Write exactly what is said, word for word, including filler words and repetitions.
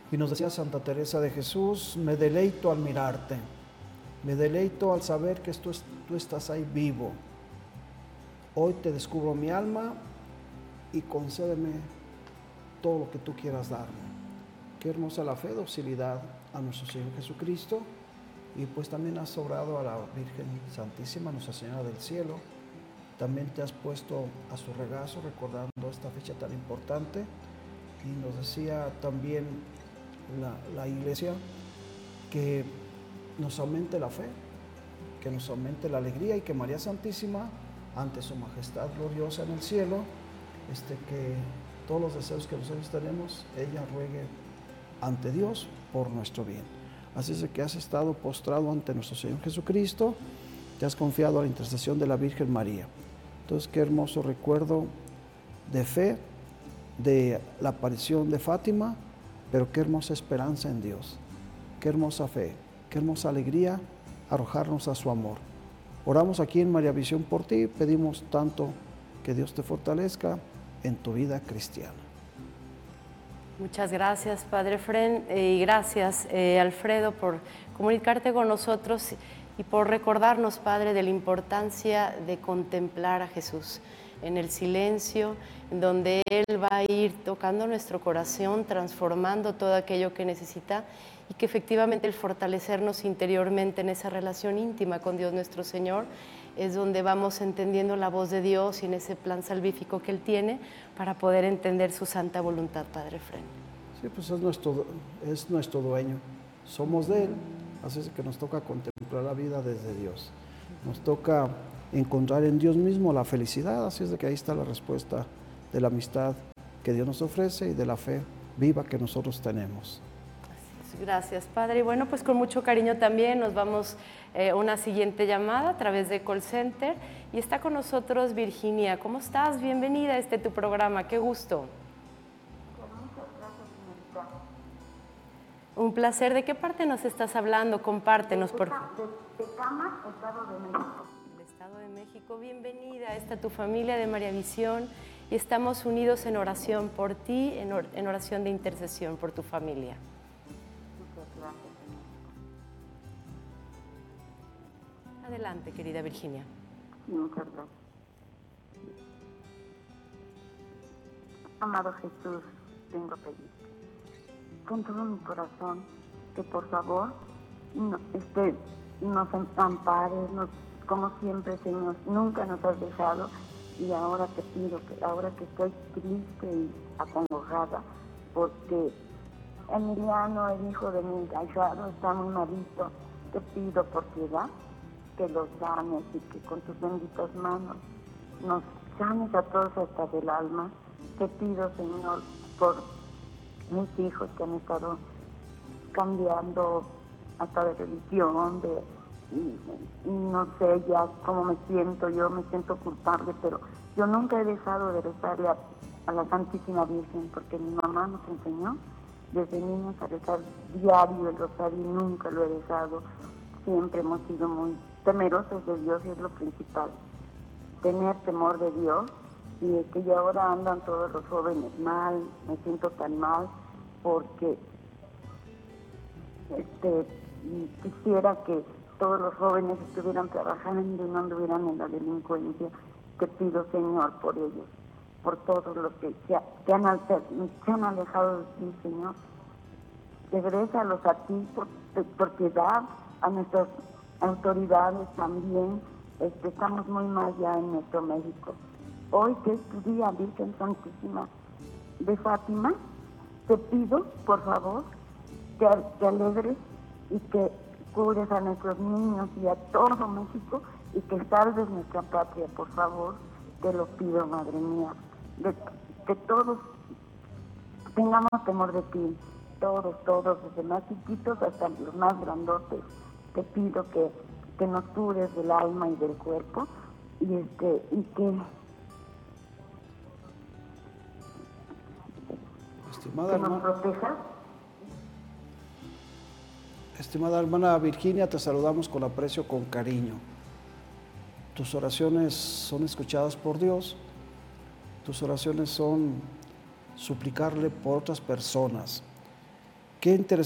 Y nos decía Santa Teresa de Jesús, me deleito al mirarte, me deleito al saber que tú, tú estás ahí vivo. Hoy te descubro mi alma y concédeme todo lo que tú quieras darme. Qué hermosa la fe, docilidad a nuestro Señor Jesucristo. Y pues también has obrado a la Virgen Santísima, Nuestra Señora del Cielo. También te has puesto a su regazo recordando esta fecha tan importante. Y nos decía también la, la Iglesia que nos aumente la fe, que nos aumente la alegría y que María Santísima, ante su majestad gloriosa en el cielo, este, que todos los deseos que nosotros tenemos, ella ruegue ante Dios por nuestro bien. Así es de que has estado postrado ante nuestro Señor Jesucristo, te has confiado a la intercesión de la Virgen María. Entonces, qué hermoso recuerdo de fe, de la aparición de Fátima, pero qué hermosa esperanza en Dios, qué hermosa fe, qué hermosa alegría arrojarnos a su amor. Oramos aquí en María Visión por ti, pedimos tanto que Dios te fortalezca en tu vida cristiana. Muchas gracias, Padre Fren, eh, y gracias, eh, Alfredo, por comunicarte con nosotros y por recordarnos, Padre, de la importancia de contemplar a Jesús en el silencio, en donde Él va a ir tocando nuestro corazón, transformando todo aquello que necesita, y que efectivamente el fortalecernos interiormente en esa relación íntima con Dios nuestro Señor es donde vamos entendiendo la voz de Dios y en ese plan salvífico que Él tiene para poder entender su santa voluntad, Padre Fren. Sí, pues es nuestro, es nuestro dueño, somos de Él, así es que nos toca contemplar la vida desde Dios, nos toca encontrar en Dios mismo la felicidad, así es de que ahí está la respuesta de la amistad que Dios nos ofrece y de la fe viva que nosotros tenemos. Gracias, Padre. Y bueno, pues con mucho cariño también nos vamos a eh, una siguiente llamada a través de Call Center. Y está con nosotros Virginia. ¿Cómo estás? Bienvenida a este tu programa. Qué gusto. Muchas gracias, señorita. Un placer. ¿De qué parte nos estás hablando? Compártenos, por favor. De Tecama, Estado de México. El Estado de México. Bienvenida a esta tu familia de María Visión. Y estamos unidos en oración por ti, en, or en oración de intercesión por tu familia. Adelante, querida Virginia. Muchas gracias. Amado Jesús, vengo a pedirte con todo mi corazón que por favor no, este, nos ampares, nos, como siempre, Señor, nunca nos has dejado, y ahora te pido, que ahora que estoy triste y acongojada, porque Emiliano, el hijo de mi ahijado, está muy malito, te pido por piedad que los sanes y que con tus benditas manos nos sanes a todos hasta del alma. Te pido, Señor, por mis hijos que han estado cambiando hasta de religión, de, y, y no sé ya cómo me siento, yo me siento culpable, pero yo nunca he dejado de rezarle a, a la Santísima Virgen, porque mi mamá nos enseñó desde niños a rezar diario el rosario y nunca lo he dejado. Siempre hemos sido muy temerosos de Dios y es lo principal, tener temor de Dios, y es que ya ahora andan todos los jóvenes mal, me siento tan mal porque este, quisiera que todos los jóvenes estuvieran trabajando y no anduvieran en la delincuencia. Te pido, Señor, por ellos, por todos los que se, se, han, se han alejado de ti, Señor. Regrésalos a ti por, por piedad, a nuestras autoridades también. Este, estamos muy mal ya en nuestro México. Hoy, que es tu día, Virgen Santísima de Fátima, te pido, por favor, que te alegres y que cures a nuestros niños y a todo México, y que salves nuestra patria, por favor. Te lo pido, Madre mía, de, que todos tengamos temor de ti, todos, todos, desde más chiquitos hasta los más grandotes. Te pido que, que nos cures del alma y del cuerpo, y este y que, Estimada que nos hermana, protejas. estimada hermana Virginia, te saludamos con aprecio, con cariño. Tus oraciones son escuchadas por Dios. Tus oraciones son suplicarle por otras personas. Qué interesante.